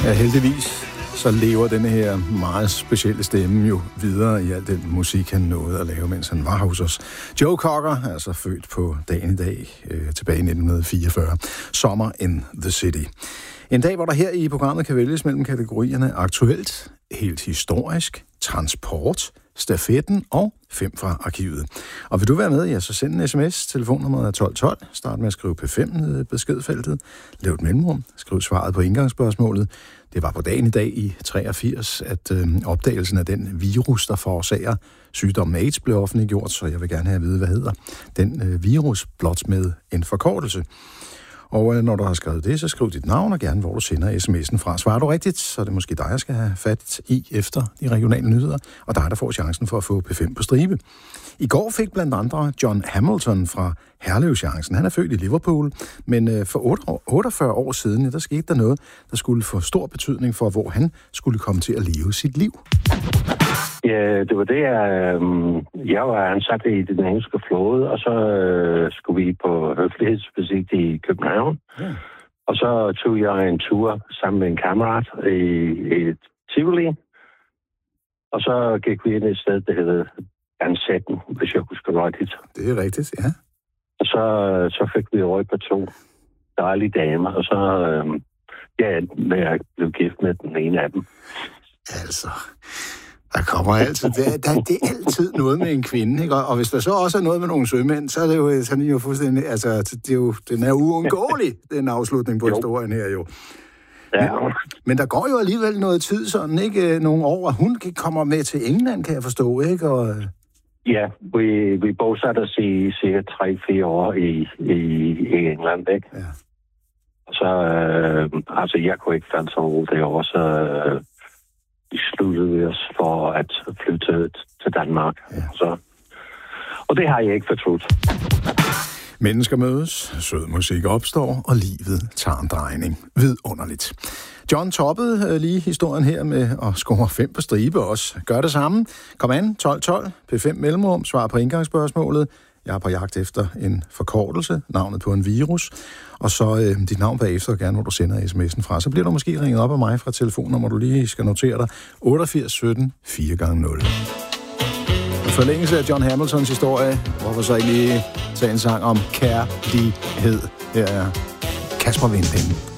Ja, heldigvis så lever denne her meget specielle stemme jo videre i al den musik, han nåede at lave, mens han var hos os. Joe Cocker, altså født på dagen i dag, tilbage i 1944. Summer in the City. En dag, hvor der her i programmet kan vælges mellem kategorierne aktuelt, helt historisk, transport, stafetten og 5 fra arkivet. Og vil du være med, ja, så send en sms. Telefonnummeret er 1212. Start med at skrive P5 nede i beskedfeltet. Lav et mellemrum. Skriv svaret på indgangsspørgsmålet. Det var på dagen i dag i 83, at opdagelsen af den virus, der forårsager sygdommen AIDS, blev offentliggjort, så jeg vil gerne have at vide, hvad hedder den virus, blot med en forkortelse. Og når du har skrevet det, så skriv dit navn og gerne, hvor du sender sms'en fra. Svarer du rigtigt, så er det måske dig, jeg skal have fat i efter de regionale nyheder, og dig, der får chancen for at få P5 på stribe. I går fik blandt andre John Hamilton fra Herlev chancen. Han er født i Liverpool, men for 48 år siden, ja, der skete der noget, der skulle få stor betydning for, hvor han skulle komme til at leve sit liv. Ja, det var det, jeg var ansat i den engelske flåde, og så skulle vi på høflighedsvisit i København. Ja. Og så tog jeg en tur sammen med en kammerat i Tivoli. Og så gik vi ind i et sted, der hedder Ansetten, hvis jeg husker rigtigt. Det er rigtigt, ja. Og så fik vi øje på 2 dejlige damer, og så med at blive gift med den ene af dem. Altså, der kommer altid, det er altid noget med en kvinde, ikke? Og hvis der så også er noget med nogle sømænd, så er det jo sådan jo fuldstændig, altså, den er uundgåelig, den afslutning på historien her jo. Ja. Men der går jo alligevel noget tid, sådan, ikke? Nogle år, hun kommer med til England, kan jeg forstå, ikke? Og ja, vi bosatte os i cirka 3-4 år i England, ikke? Ja. Og så, altså, jeg kunne ikke falde så roligt derovre, så besluttede vi os for at flytte til Danmark. Ja. Og det har jeg ikke fortrudt. Mennesker mødes, sød musik opstår, og livet tager en drejning. Vidunderligt. John toppede lige historien her med at score 5 på stribe også. Gør det samme. Kom an, 1212, P5 mellemrum, svar på indgangsspørgsmålet. Jeg er på jagt efter en forkortelse, navnet på en virus, og så dit navn bagefter, og gerne hvor du sender sms'en fra. Så bliver du måske ringet op af mig fra telefonnummer, du lige skal notere dig. 88 17 4x0. Og forlængelse af John Hamiltons historie, hvorfor så ikke lige tage en sang om kærlighed. Her er Kasper Winding.